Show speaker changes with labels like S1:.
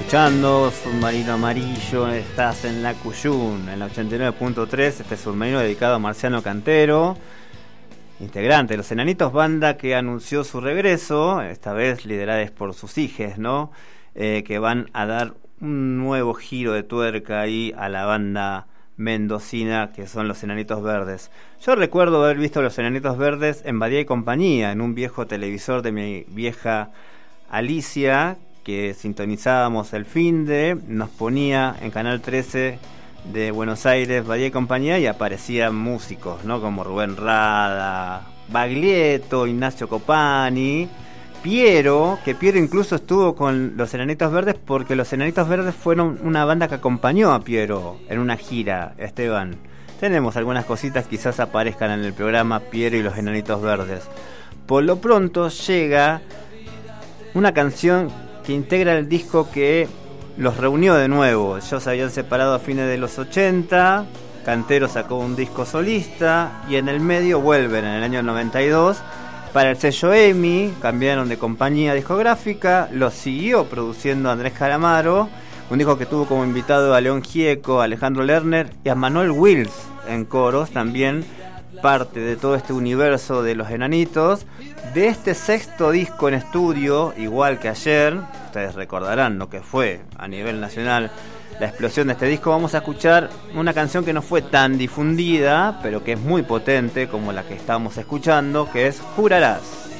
S1: escuchando Submarino Amarillo, estás en la Cuyún, en la 89.3, este submarino dedicado a Marciano Cantero, integrante de Los Enanitos, banda que anunció su regreso, esta vez lideradas por sus hijes, ¿no? Que van a dar un nuevo giro de tuerca ahí a la banda mendocina que son Los Enanitos Verdes. Yo recuerdo haber visto Los Enanitos Verdes en Badía y Compañía, en un viejo televisor de mi vieja Alicia, que sintonizábamos el finde, nos ponía en Canal 13 de Buenos Aires, Badía y Compañía, y aparecían músicos, ¿no? Como Rubén Rada, Baglietto, Ignacio Copani, Piero, que Piero incluso estuvo con Los Enanitos Verdes porque Los Enanitos Verdes fueron una banda que acompañó a Piero en una gira, Esteban. Tenemos algunas cositas, quizás aparezcan en el programa Piero y Los Enanitos Verdes. Por lo pronto llega una canción que integra el disco que los reunió de nuevo. Ellos se habían separado a fines de los 80, Cantero sacó un disco solista y en el medio vuelven en el año 92 para el sello EMI, cambiaron de compañía discográfica, lo siguió produciendo Andrés Calamaro, un disco que tuvo como invitado a León Gieco, a Alejandro Lerner y a Manuel Wills en coros, también parte de todo este universo de Los Enanitos. De este sexto disco en estudio, igual que ayer, ustedes recordarán lo que fue a nivel nacional la explosión de este disco, vamos a escuchar una canción que no fue tan difundida, pero que es muy potente como la que estamos escuchando, que es Jurarás.